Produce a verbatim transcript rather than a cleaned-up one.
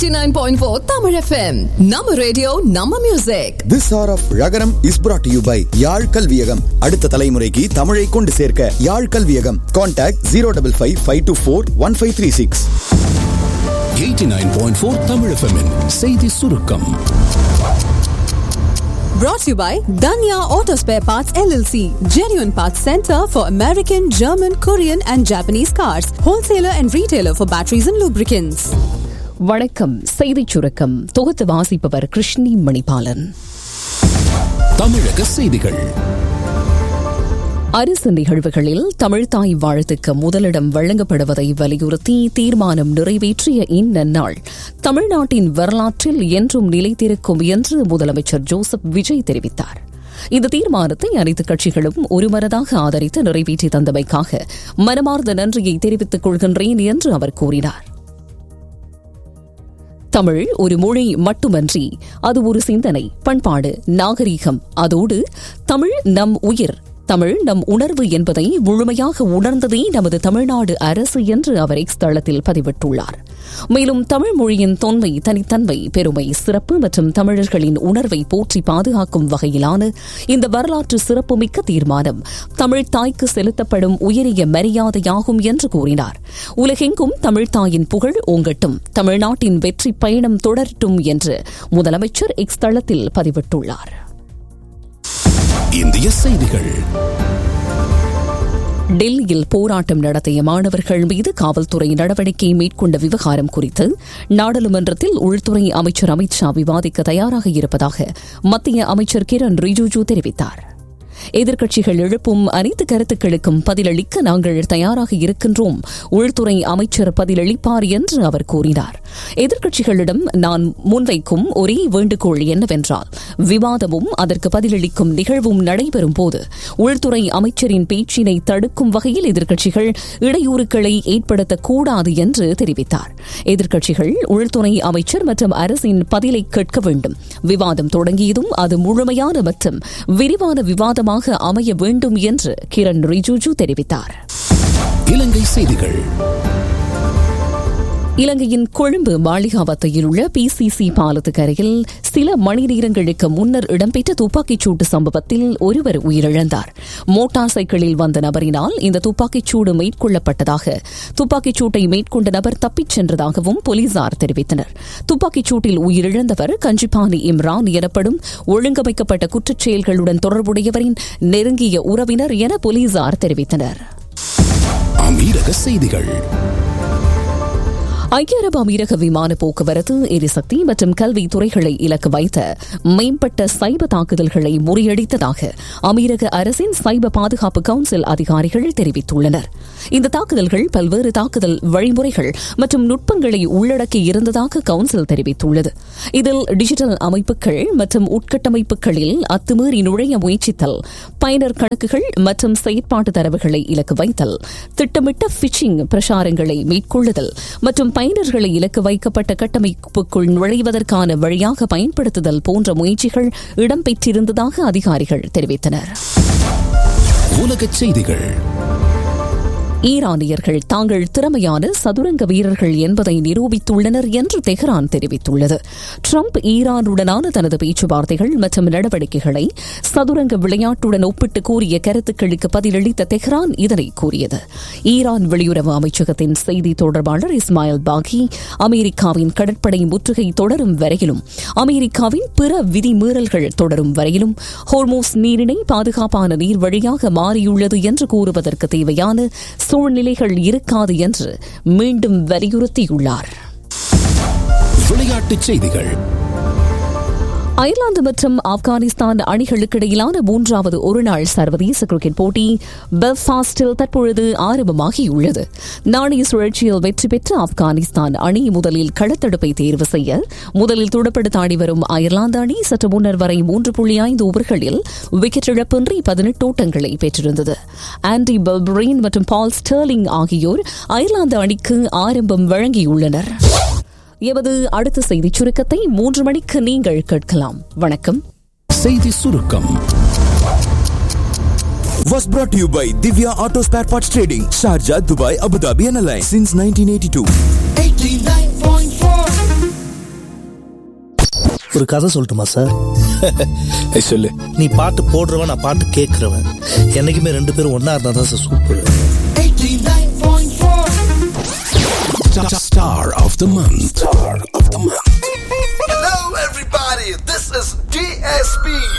eighty-nine point four Tamil F M. நம்ம radio நம்ம music. This hour of Ragaram is brought to you by யாழ் கல்வியகம். அடுத்த தலைமுறைக்கு தமிழை கொண்டு சேர்க்க யாழ் கல்வியகம். Contact zero five five five two four one five three six. eighty-nine point four Tamil F M -இன் செய்தி சுருக்கம். Brought to you by Danya Auto Spare Parts L L C, genuine parts center for American, German, Korean and Japanese cars, wholesaler and retailer for batteries and lubricants. வணக்கம். செய்திச் சுருக்கம் தொகுத்து வாசிப்பவர் கிருஷ்ணி மணிபாலன். தமிழக செய்திகள். அரசு நிகழ்வுகளில் தமிழ்தாய் வாழ்த்துக்கு முதலிடம் வழங்கப்படுவதை வலியுறுத்தி தீர்மானம் நிறைவேற்றிய இந்நன்னாள் தமிழ்நாட்டின் வரலாற்றில் என்றும் நிலைத்திருக்கும் என்று முதலமைச்சர் ஜோசப் விஜய் தெரிவித்தார். இந்த தீர்மானத்தை அனைத்து கட்சிகளும் ஒருமனதாக ஆதரித்து நிறைவேற்றி தந்தமைக்காக மனமார்ந்த நன்றியை தெரிவித்துக் கொள்கின்றேன் என்று அவர் கூறினார். தமிழ் ஒரு மொழி மட்டுமன்றி அது ஒரு சிந்தனை, பண்பாடு, நாகரீகம். அதோடு தமிழ் நம் உயிர், தமிழ் நம் உணர்வு என்பதை முழுமையாக உணர்ந்ததே நமது தமிழ்நாடு அரசு என்று அவர் எக்ஸ் தளத்தில் பதிவிட்டுள்ளார். மேலும் தமிழ் மொழியின் தொன்மை, தனித்தன்மை, பெருமை, சிறப்பு மற்றும் தமிழர்களின் உணர்வை போற்றி பாதுகாக்கும் வகையிலான இந்த வரலாற்று சிறப்புமிக்க தீர்மானம் தமிழ் தாய்க்கு செலுத்தப்படும் உயரிய மரியாதையாகும் என்று கூறினார். உலகெங்கும் தமிழ்தாயின் புகழ் ஓங்கட்டும், தமிழ்நாட்டின் வெற்றி பயணம் தொடரட்டும் என்று முதலமைச்சர் எக்ஸ் தளத்தில் பதிவிட்டுள்ளார். இந்திய செய்திகள். டெல்லியில் போராட்டம் நடத்திய மாணவர்கள் மீது காவல்துறை நடவடிக்கை மேற்கொண்ட விவகாரம் குறித்து நாடாளுமன்றத்தில் உள்துறை அமைச்சர் அமித் ஷா விவாதிக்க தயாராக இருப்பதாக மத்திய அமைச்சர் கிரண் ரிஜிஜு தெரிவித்தார். எதிர்க்கட்சிகள் எழுப்பும் அனைத்து கருத்துக்களுக்கும் பதிலளிக்க நாங்கள் தயாராக இருக்கின்றோம், உள்துறை அமைச்சர் பதிலளிப்பார் என்று அவர் கூறினார். எதிர்க்கட்சிகளிடம் நான் முன்வைக்கும் ஒரே வேண்டுகோள் என்னவென்றால், விவாதமும் அதற்கு பதிலளிக்கும் நிகழ்வும் நடைபெறும் போது உள்துறை அமைச்சரின் பேச்சினை தடுக்கும் வகையில் எதிர்க்கட்சிகள் இடையூறுகளை ஏற்படுத்தக்கூடாது என்று தெரிவித்தார். எதிர்க்கட்சிகள் உள்துறை அமைச்சர் மற்றும் அரசின் பதிலை கேட்க வேண்டும். விவாதம் தொடங்கியதும் அது முழுமையான மற்றும் விரிவான விவாதமாக அமைய வேண்டும் என்று கிரண் ரிஜிஜு தெரிவித்தார். இலங்கை செய்திகள். இலங்கையின் கொழும்பு மாளிகாவத்தையில் உள்ள பி சி சி பாலத்துக்கு அருகில் சில மணி நேரங்களுக்கு முன்னர் இடம்பெற்ற துப்பாக்கிச் சூட்டு சம்பவத்தில் ஒருவர் உயிரிழந்தார். மோட்டார் சைக்கிளில் வந்த நபரினால் இந்த துப்பாக்கிச் சூடு மேற்கொள்ளப்பட்டதாக, துப்பாக்கிச் சூட்டை மேற்கொண்ட நபர் தப்பிச் சென்றதாகவும் போலீசார் தெரிவித்தனர். துப்பாக்கிச் சூட்டில் உயிரிழந்தவர் கஞ்சிபானி இம்ரான் எனப்படும் ஒழுங்கமைக்கப்பட்ட குற்றச் செயல்களுடன் தொடர்புடையவரின் நெருங்கிய உறவினர் என போலீசார் தெரிவித்தனர். அமீரக செய்திகள். ஐக்கிய அரபு அமீரக விமான போக்குவரத்து, எரிசக்தி மற்றும் கல்வி துறைகளை இலக்கு வைத்த மேம்பட்ட சைபர் தாக்குதல்களை முறியடித்ததாக அமீரக அரசின் சைபர் பாதுகாப்பு கவுன்சில் அதிகாரிகள் தெரிவித்துள்ளனர். இந்த தாக்குதல்கள் பல்வேறு தாக்குதல் வழிமுறைகள் மற்றும் நுட்பங்களை உள்ளடக்கி இருந்ததாக கவுன்சில் தெரிவித்துள்ளது. இதில் டிஜிட்டல் அமைப்புகள் மற்றும் உட்கட்டமைப்புகளில் அத்துமீறி நுழைய முயற்சித்தல், பயனர் கணக்குகள் மற்றும் செயற்பாட்டு தரவுகளை இலக்கு வைத்தல், திட்டமிட்ட பிச்சிங் பிரசாரங்களை மேற்கொள்ளுதல் மற்றும் பயனர்களை இலக்கு வைக்கப்பட்ட கட்டமைப்புக்குள் நுழைவதற்கான வழியாக பயன்படுத்துதல் போன்ற முயற்சிகள் இடம்பெற்றிருந்ததாக அதிகாரிகள் தெரிவித்தனர். உலகச் செய்திகள். ஈரானியர்கள் தாங்கள் திறமையான சதுரங்க வீரர்கள் என்பதை நிரூபித்துள்ளனர் என்று தெஹ்ரான் தெரிவித்துள்ளது. ட்ரம்ப் ஈரானுடனான தனது பேச்சுவார்த்தைகள் மற்றும் நடவடிக்கைகளை சதுரங்க விளையாட்டுடன் ஒப்பிட்டு கூறிய கருத்துக்களுக்கு பதிலளித்த தெஹ்ரான் இதனை கூறியது. ஈரான் வெளியுறவு அமைச்சகத்தின் செய்தி தொடர்பாளர் இஸ்மாயில் பாகி, அமெரிக்காவின் கடற்படை முற்றுகை தொடரும் வரையிலும், அமெரிக்காவின் பிற விதிமீறல்கள் தொடரும் வரையிலும் ஹோர்மோஸ் நீரிணை பாதுகாப்பான நீர் வழியாக மாறியுள்ளது என்று கூறுவதற்கு தேவையான சூழ்நிலைகள் இருக்காது என்று மீண்டும் வலியுறுத்தியுள்ளார். விளையாட்டுச் செய்திகள். அயர்லாந்து மற்றும் ஆப்கானிஸ்தான் அணிகளுக்கிடையிலான மூன்றாவது ஒருநாள் சர்வதேச கிரிக்கெட் போட்டி பெல்ஃபாஸ்டில் தற்பொழுது ஆரம்பமாகியுள்ளது. நாணய சுழற்சியில் வெற்றி பெற்ற ஆப்கானிஸ்தான் அணி முதலில் களத்தடுப்பை தேர்வு செய்ய முதலில் துடுப்படுத்த ஆடி வரும் அயர்லாந்து அணி சற்று முன்னர் வரை மூன்று புள்ளி ஐந்து ஓவர்களில் விக்கெட் இழப்பின்றி பதினெட்டு ஓட்டங்களை பெற்றிருந்தது. ஆண்டி பெல்பிரின் மற்றும் பால் ஸ்டெர்லிங் ஆகியோர் அயர்லாந்து அணிக்கு ஆரம்பம் வழங்கியுள்ளனர். எமது அடுத்த செய்தி சுருக்கத்தை மூன்று மணிக்கு நீங்கள் கேட்கலாம். வணக்கம். செய்தி சுருக்கம் was brought to you by Divya Auto Spare Parts Trading, Sharjah, Dubai, Abu Dhabi and Alliance since nineteen eighty-two. eighty-nine point four ஒரு கதை சொல்லட்டுமா சார்? சொல்லு. நீ பாட்டு போடுறவன், நான் பாட்டு கேட்கறவன், என்னைக்குமே ரெண்டு பேரும் ஒன்னா இருந்தா தான் sir super. Star of the month. Star of the month. Hello everybody, this is D S P.